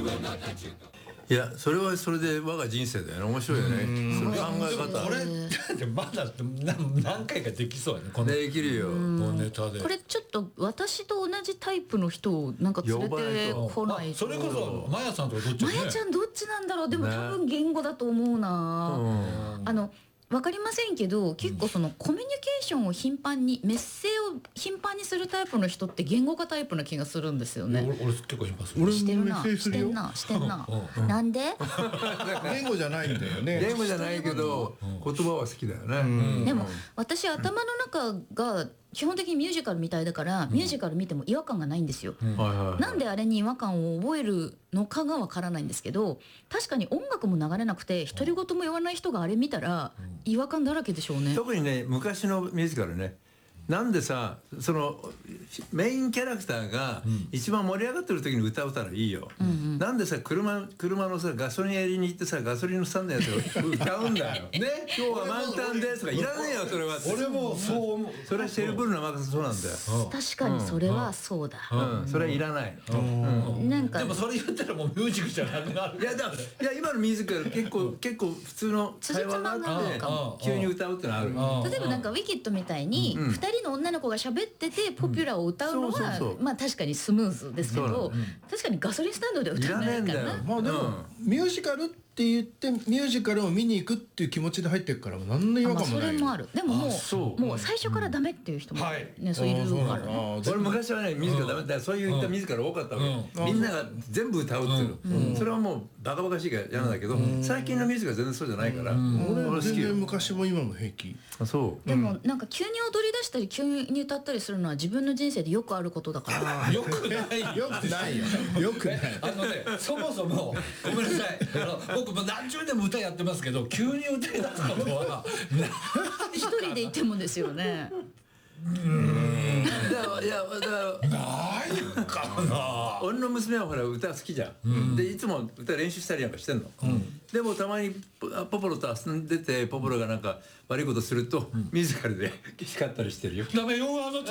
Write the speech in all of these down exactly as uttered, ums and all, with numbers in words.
いやそれはそれで我が人生だよね。面白いよね。その考え方これまだ何回かできそうやね。このできるよ。 もうネタでこれちょっと私と同じタイプの人をなんか連れてこないと。 それこそマヤさんとかどっち？ マヤちゃんどっちなんだろう。でも多分言語だと思うな。あの分かりませんけど、結構そのコミュニケーションを頻繁にメッセを頻繁にするタイプの人って言語化タイプな気がするんですよね。 俺俺結構頻繁する。 俺してるなもメッセージするよ。 してんなしてんな。なんで？ 言語じゃないんだよね。 言語じゃないけど言葉は好きだよね。 でも私頭の中が基本的にミュージカルみたいだから、ミュージカル見ても違和感がないんですよ。なんであれに違和感を覚えるのかがわからないんですけど、確かに音楽も流れなくて独り言も言わない人があれ見たら違和感だらけでしょうね。 特にね昔のミュージカルね、なんでさそのメインキャラクターが一番盛り上がってる時に歌うたらいいよ、うんうん、なんでさ 車, 車のさガソリン入りに行ってさガソリンのスタンドのやつを歌うんだよね。今日は満タンですとかいらねえよそれは。 俺もそう思う。 それはシェルブルの任せそうなんだよ。 確かにそれはそうだ、 うんうん、それはいらないの、うん、 なんかでもそれ言ったらもうミュージックじゃなくなる。 いやだいや今のミュージカル結構結構普通の会話があって急に歌うってのある。 例えばなんかウィキッドみたいにふたりの女の子が喋っててポピュラーを歌うのはまあ確かにスムーズですけど、確かにガソリンスタンドで歌わないからな。 まあでもミュージカルって言ってミュージカルを見に行くっていう気持ちで入ってるから何の違和感もない。 それもある。でももうもう最初からダメっていう人もねそういるからね。 俺昔はねミュージカルダメだそういう言ったミュージカル多かったわけ。みんなが全部歌うっていうのそれはもうバカバカしいから嫌なんだけど、最近のミュージカル全然そうじゃないから俺全然昔も今も平気。 そうでもなんか急に踊り出したり急に歌ったりするのは自分の人生でよくあることだから。 よくないよくないよ。よくない。 あのねそもそもごめんなさい。あの僕も何十年も歌やってますけど急に歌い出すことは一人でいてもですよね。 うんだからいやだからないかな。 俺の娘はほら歌好きじゃん。でいつも歌練習したりなんかしてんの。でもたまにポポロと遊んでてポポロがなんか悪いことするとミュージカルで叱ったりしてるよ。 ダメよあなた。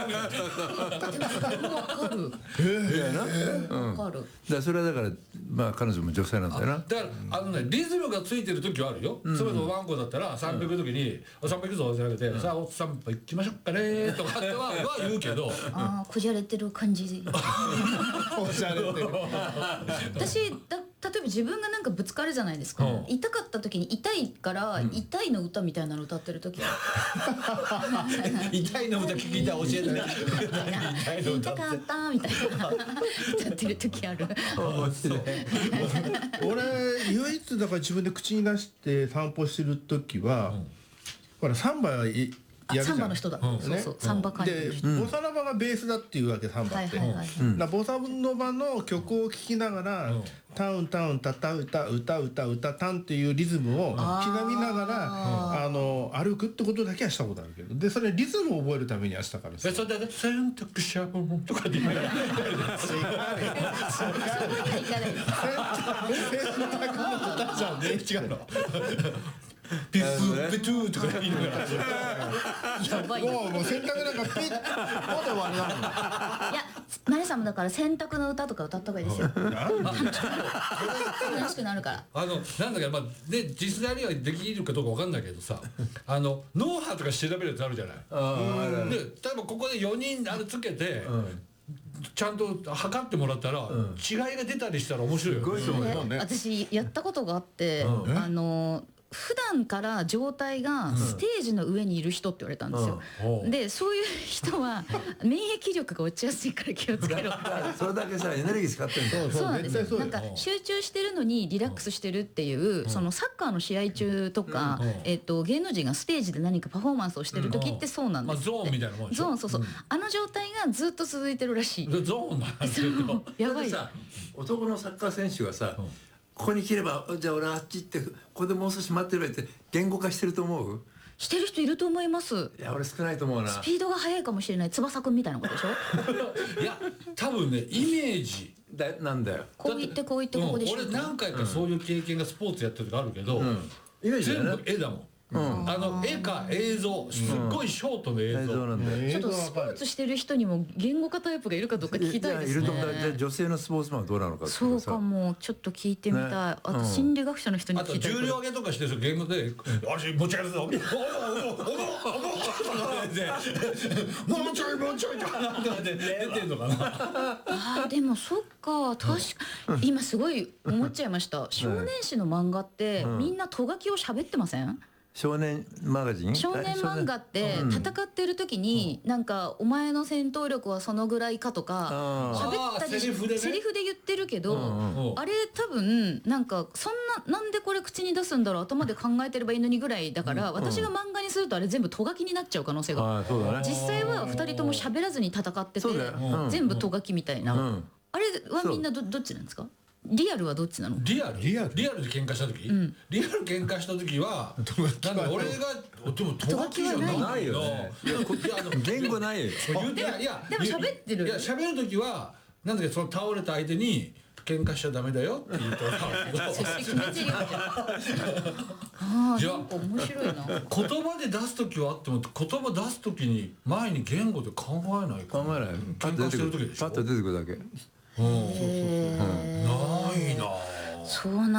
わかる。わかる。 だそれはだからまあ彼女も女性なんだよな。 だからあのねリズムがついてる時はあるよ。それこそワンコだったらさんびゃくの時に「さんびゃく行くぞ」じゃなくて「さあお散歩行きましょうかね」とかっては言うけど。 ああこじゃれてる感じ。 おしゃれてる。 私だ例えば自分がなんかぶつかるじゃないですか、うん、痛かった時に痛いから、うん、痛いの歌みたいなの歌ってる時は痛いの歌聞いたら教えてね。 痛かったみたいな歌ってる時ある。 俺唯一だから自分で口に出して散歩してる時は、うん、ほらサンバサンバの人だ、そうそうサンバ感でボサノバがベースだっていうわけサンバって。ボサノバの曲を聴きながらタウンタウンタタウタ歌歌歌タンっていうリズムを刻みながらあの歩くってことだけはしたことあるけど、でそれリズムを覚えるためにはしたからさ。 それで選択肢とかで言うから。 そこにはいかない。選択の歌じゃんね。違うの。 ピッピトゥーとか言いながらやばい。 もうもう洗濯なんかピッポで終わりなの。いやマリさんもだから洗濯の歌とか歌った方がいいですよ。楽しくなるから。 あのなんだかまあで実際にはできるかどうかわかんないけどさ、あの脳波とか調べるやつあるじゃない。で例えばここでよにんあれつけて。ちゃんと測ってもらったら、うん、違いが出たりしたら面白いよね。 私やったことがあって、うん、あの普段から状態がステージの上にいる人って言われたんですよ、うん、でそういう人は免疫力が落ちやすいから気をつけろそれだけさエネルギー使ってるんだ。 そうなんですよ。なんか集中してるのにリラックスしてるっていう、うん、そのサッカーの試合中とか、うん、えー、と芸能人がステージで何かパフォーマンスをしてる時ってそうなんですって、 うん、まあ、ゾーンみたいなもんでしょ。 ゾーン、そうそう、うん、あの状態がずっと続いてるらしい。 ゾーンなんですけどやばい。 さ男のサッカー選手がさ、うん、ここに切ればじゃあ俺あっち行ってここでもう少し待ってるって言語化してると思う？ してる人いると思います。 いや俺少ないと思うな。 スピードが速いかもしれない。翼くんみたいなことでしょいや多分ねイメージだなんだよ。 こう言ってこう言ってここでしょ、 うん、俺何回かそういう経験がスポーツやってる時あるけど、うん、イメージだね、全部絵だもん。 あの絵か映像、すっごいショートの映映像像。 なんだよ。 ちょっとスポーツしてる人にも言語化タイプがいるかどうか聞きたいですね。 いるとかで女性のスポーツマンはどうなのかっていそうさかも、ちょっと聞いてみたい。 ねあとうん心理学者の人にあと聞きたいこと。 重量上げとかしてる言語で、足持ち上げるぞ。おおおおおおおおもうちょいもうちょいとかなんかで出てんのかな。 あーでもそっか、確か今すごい思っちゃいました。少年誌の漫画ってみんなト書きを喋ってません？ 少年マガジン？ 少年漫画って戦ってる時になんかお前の戦闘力はそのぐらいかとか喋ったりあーセリフでねセリフで言ってるけど、 うんあれ多分なんかそんななんでこれ口に出すんだろう、頭で考えてればいいのにぐらいだから、私が漫画にするとあれ全部ト書きになっちゃう可能性が。 ああそうだね。 実際はふたりとも喋らずに戦っててそうだようん全部ト書きみたいな、 うんあれはみんなどどっちなんですか？リアルはどっちなの？ リアルリアルリアルで喧嘩した時、リアル喧嘩した時はなんか俺がでもト書きじゃないないよね。いやこいやあの言語ないよ。 言うていやいやでも喋ってるいや喋る時はなんだっけ、その倒れた相手に喧嘩しちゃダメだよって言うと決めてるよ。ああ、なんか面白いな。 言葉で出す時はあっても言葉出す時に前に言語で考えないか考えない。パッ喧嘩してと出てくる。 る時でしょ。 パッと出てくるだけ。 へーないな。 そうなん